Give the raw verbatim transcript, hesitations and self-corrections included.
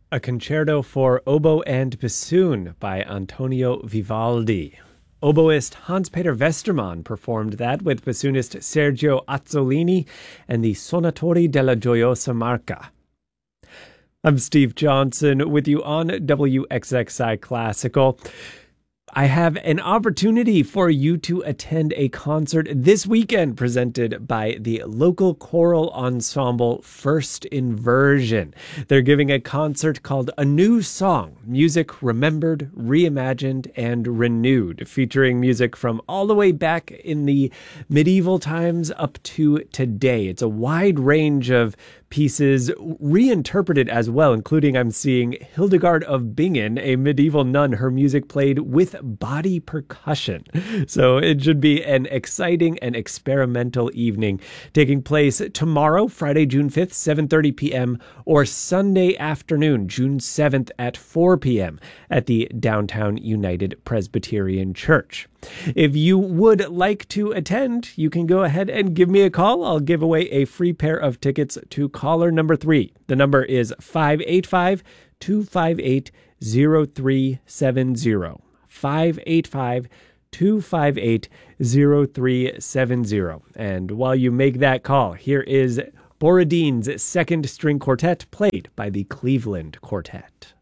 A concerto for oboe and bassoon by Antonio Vivaldi. Oboist Hans-Peter Westermann performed that with bassoonist Sergio Azzolini and the Sonatori della Gioiosa Marca. I'm Steve Johnson with you on W X X I Classical. I have an opportunity for you to attend a concert this weekend presented by the local choral ensemble First Inversion. They're giving a concert called A New Song, Music Remembered, Reimagined, and Renewed, featuring music from all the way back in the medieval times up to today. It's a wide range of pieces reinterpreted as well, including I'm seeing Hildegard of Bingen, a medieval nun, her music played with body percussion. So it should be an exciting and experimental evening taking place tomorrow, Friday, June fifth, seven thirty p.m., or Sunday afternoon, June seventh at four p.m. at the Downtown United Presbyterian Church. If you would like to attend, you can go ahead and give me a call. I'll give away a free pair of tickets to caller number three. The number is five eight five, two five eight, zero three seven zero. five eight five, two five eight, zero three seven zero. And while you make that call, here is Borodin's Second String Quartet played by the Cleveland Quartet.